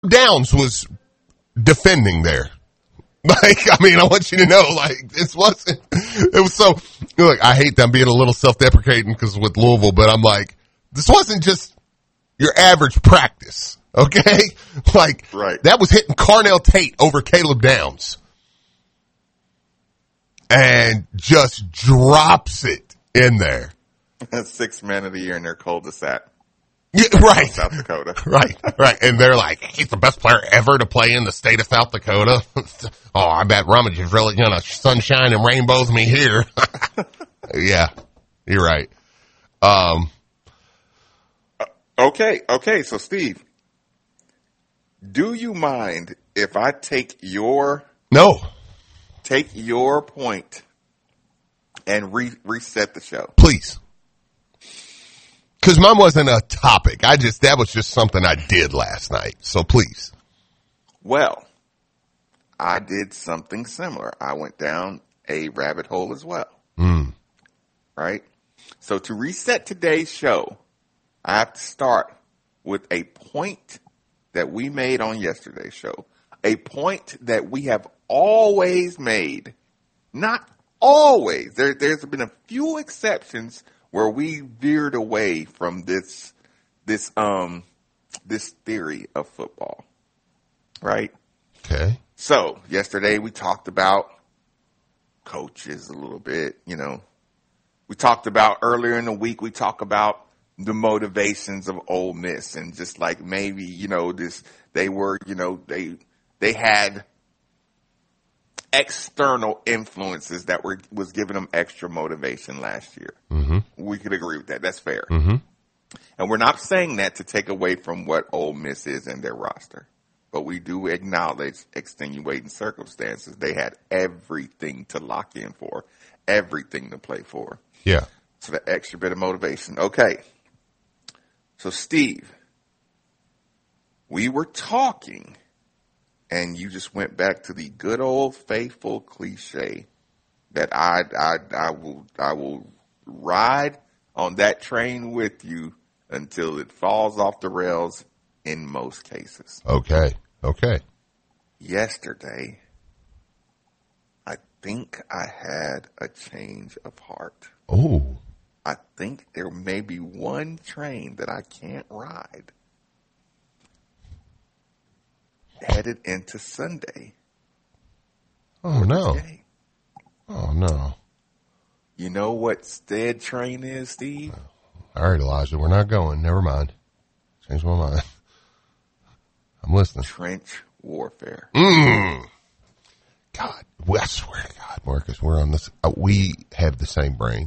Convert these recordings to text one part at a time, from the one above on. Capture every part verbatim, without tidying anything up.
Downs was defending there. Like, I mean, I want you to know, like, this wasn't, it was so, look, I hate them being a little self-deprecating because with Louisville, but I'm like, this wasn't just your average practice, okay? Like, right. That was hitting Carnell Tate over Caleb Downs. And just drops it in there. Sixth man of the year in their cul-de-sac. Yeah, right. South Dakota. Right, right. And they're like, he's the best player ever to play in the state of South Dakota. Oh, I bet Rummage is really going to sunshine and rainbows me here. Yeah, you're right. Um, uh, okay, okay. So, Steve, do you mind if I take your no, take your point and re- reset the show? Please. Because mine wasn't a topic. I just, that was just something I did last night. So please. Well, I did something similar. I went down a rabbit hole as well. Mm. Right? So to reset today's show, I have to start with a point that we made on yesterday's show. A point that we have always made. Not always. There, there's been a few exceptions where we veered away from this, this, um, this theory of football, right? Okay. So yesterday we talked about coaches a little bit, you know, we talked about earlier in the week, we talked about the motivations of Ole Miss and just like maybe, you know, this, they were, you know, they, they had external influences that were was giving them extra motivation last year. Mm-hmm. We could agree with that. That's fair. Mm-hmm. And we're not saying that to take away from what Ole Miss is in their roster. But we do acknowledge extenuating circumstances. They had everything to lock in for, everything to play for. Yeah. So the extra bit of motivation. Okay. So, Steve, we were talking, and you just went back to the good old faithful cliche that I, I, I will, I will ride on that train with you until it falls off the rails in most cases. Okay. Okay. Yesterday, I think I had a change of heart. Oh. I think there may be one train that I can't ride headed into Sunday. Oh, no. Oh, no. You know what said train is, Steve? All right, Elijah, we're not going. Never mind. Change my mind. I'm listening. Trench warfare. Mm. God, I swear to God, Marcus, we're on this. Uh, we have the same brain.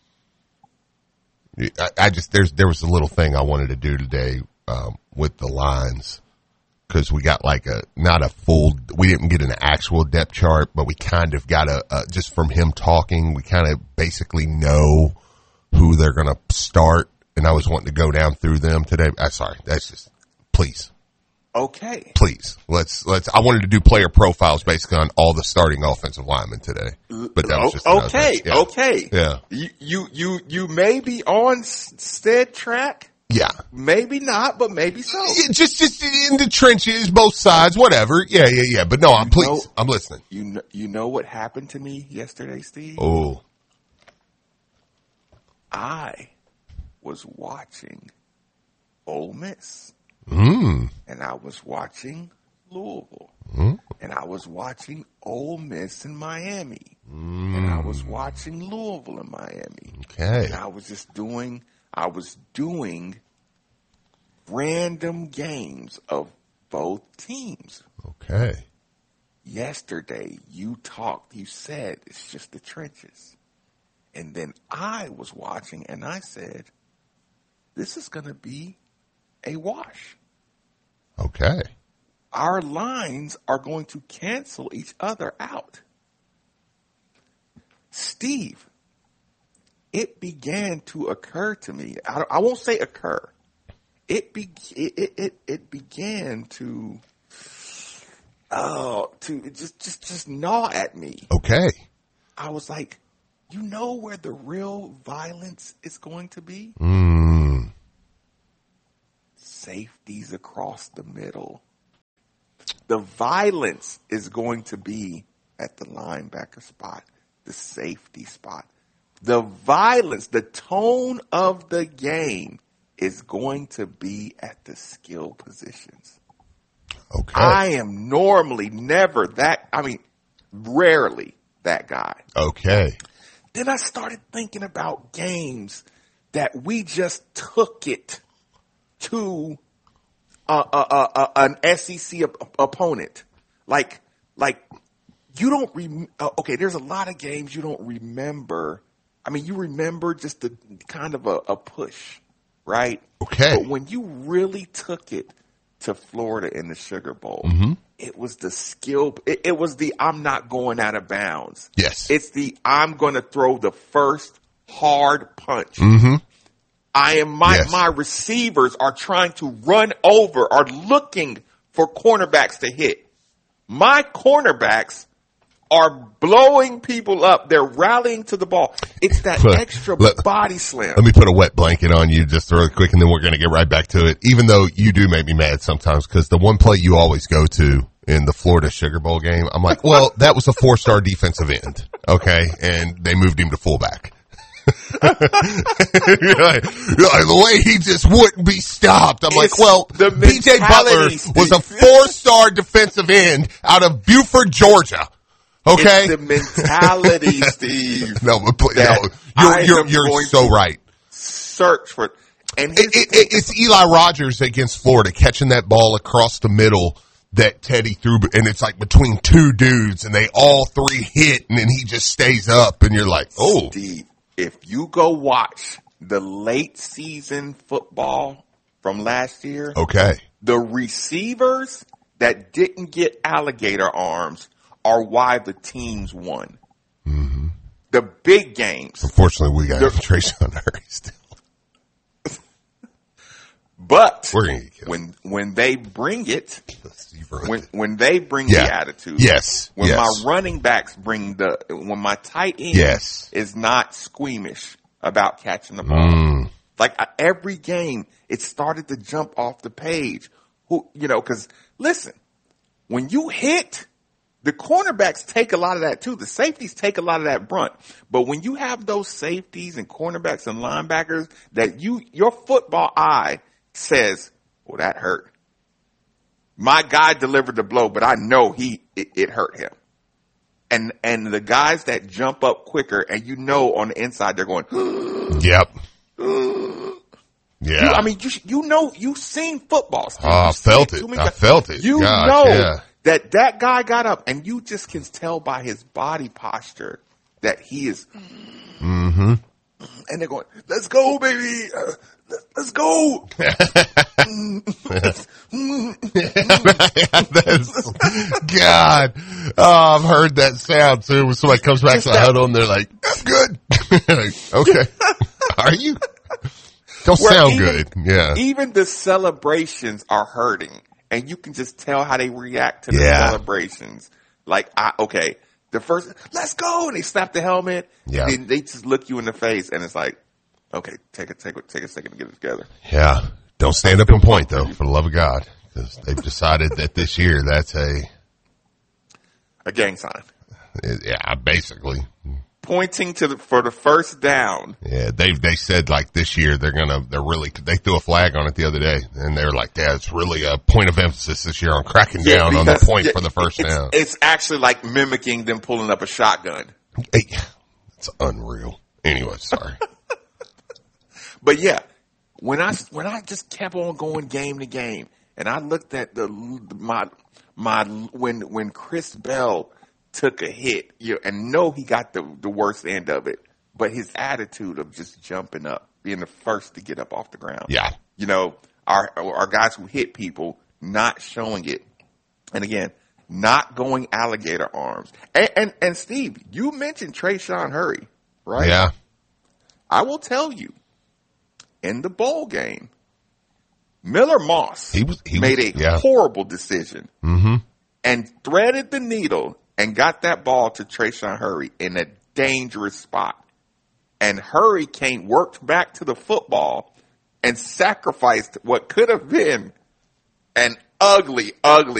I, I just there's there was a little thing I wanted to do today um, with the lines because we got like a not a full. We didn't get an actual depth chart, but we kind of got a, a just from him talking. We kind of basically know who they're going to start, and I was wanting to go down through them today. I sorry, that's just please. Okay. Please, let's, let's, I wanted to do player profiles basically on all the starting offensive linemen today. But that was just, okay. Yeah. Okay. Yeah. You, you, you, you may be on said track. Yeah. Maybe not, but maybe so. Yeah, just, just in the trenches, both sides, whatever. Yeah, yeah, yeah. But no, I'm you please, know, I'm listening. You know, you know what happened to me yesterday, Steve? Oh. I was watching Ole Miss. Mm. And I was watching Louisville. Mm. And I was watching Ole Miss in Miami. Mm. And I was watching Louisville in Miami. Okay. And I was just doing, I was doing random games of both teams. Okay. Yesterday, you talked, you said it's just the trenches. And then I was watching and I said, this is going to be a wash. Okay. Our lines are going to cancel each other out. Steve, it began to occur to me. I, I won't say occur. It, be, it, it, it began to, oh, to just, just, just gnaw at me. Okay. I was like, you know where the real violence is going to be? Mm. Safeties across the middle. the violence is going to be at the linebacker spot, the safety spot. The violence, the tone of the game is going to be at the skill positions. Okay. I am normally never that, I mean, rarely that guy. Okay. Then I started thinking about games that we just took it to uh, uh, uh, uh, an S E C op- opponent. Like, like you don't rem- uh, okay, there's a lot of games you don't remember. I mean, you remember just the kind of a, a push, right? Okay. But when you really took it to Florida in the Sugar Bowl, mm-hmm. it was the skill. It, it was the I'm not going out of bounds. Yes. It's the I'm going to throw the first hard punch. Mm-hmm. I am my Yes. my receivers are trying to run over, are looking for cornerbacks to hit. My cornerbacks are blowing people up. They're rallying to the ball. It's that Let- extra let- body slam. Let me put a wet blanket on you just really quick, and then we're going to get right back to it. Even though you do make me mad sometimes, because the one play you always go to in the Florida Sugar Bowl game, I'm like, well, that was a four-star defensive end, okay, and they moved him to fullback. you're like, you're like, the way he just wouldn't be stopped. I'm like, It's well, the B J Butler mentality, was a Steve. four-star defensive end out of Buford, Georgia. Okay. It's the mentality, Steve. No, but please, that no, I you're, you're, am you're going so to right. Search for and It, here's the it, thing. it, it's Eli Rogers against Florida catching that ball across the middle that Teddy threw, and it's like between two dudes, and they all three hit, and then he just stays up, and you're like, oh. Steve, if you go watch the late season football from last year, Okay. the receivers that didn't get alligator arms are why the teams won. Mm-hmm. The big games. Unfortunately, we got The- Trayshawn Hurry still. But We're going to get killed. when when they bring it, Steve ruined when it. when they bring Yeah. the attitude, Yes. when yes. my running backs bring the, when my tight end Yes. is not squeamish about catching the ball. Mm. Like I, every game, it started to jump off the page. Who, you know, cause listen, when you hit, the cornerbacks take a lot of that too. The safeties take a lot of that brunt. But when you have those safeties and cornerbacks and linebackers that you, your football eye says, well, that hurt. My guy delivered the blow, but I know he, it, it hurt him. And, and the guys that jump up quicker and you know on the inside they're going, Yep. Yeah. You, I mean, you you know, you've seen football. Steve. Oh, I You've seen felt too it. many I times. felt it. You Gosh, know yeah. that that guy got up, and you just can tell by his body posture that he is. Mm-hmm. And they're going, "Let's go, baby! Uh, let, let's go!" That's, God, oh, I've heard that sound too. When somebody comes back Just to the that- huddle and they're like, "I'm good." Like, okay, are you? Don't Where sound even- good. Yeah, Even the celebrations are hurting, and you can just tell how they react to the Yeah. celebrations. Like, I, okay, the first, let's go, and they slap the helmet. Yeah. Then they just look you in the face, and it's like, okay, take a take a take a second to get it together. yeah. Don't stand up and point though, for the love of God, because they've decided that this year that's a A gang sign yeah, basically. pointing to the for the first down. Yeah, they they said like this year they're gonna they're really they threw a flag on it the other day and they're like, yeah, it's really a point of emphasis this year on cracking Yeah, down on the because- point yeah, for the first it's, down. It's actually like mimicking them pulling up a shotgun. Hey, it's unreal. Anyway, sorry. But yeah, when I when I just kept on going game to game, and I looked at the my my when when Chris Bell took a hit, you know, and know he got the the worst end of it, but his attitude of just jumping up, being the first to get up off the ground. Yeah. You know, our our guys who hit people not showing it, and again, not going alligator arms. And and, and Steve, you mentioned Trayshawn Hurry, right? Yeah. I will tell you, in the bowl game, Miller Moss He was- he made was- a yeah. horrible decision Mm-hmm. and threaded the needle and got that ball to Trayshawn Hurry in a dangerous spot. And Hurry came, worked back to the football and sacrificed what could have been an ugly, ugly